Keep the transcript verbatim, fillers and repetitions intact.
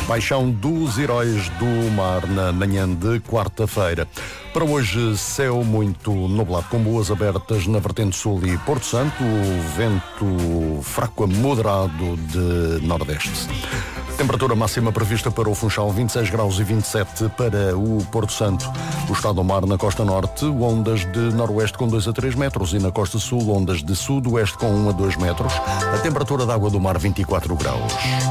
Paixão dos Heróis do Mar na manhã de quarta-feira. Para hoje, céu muito nublado, com boas abertas na vertente sul e Porto Santo, vento fraco a moderado de nordeste. Temperatura máxima prevista para o Funchal, vinte e seis graus e vinte e sete para o Porto Santo. O estado do mar na costa norte, ondas de noroeste com dois a três metros e na costa sul, ondas de sudoeste com um a dois metros. A temperatura da água do mar, vinte e quatro graus.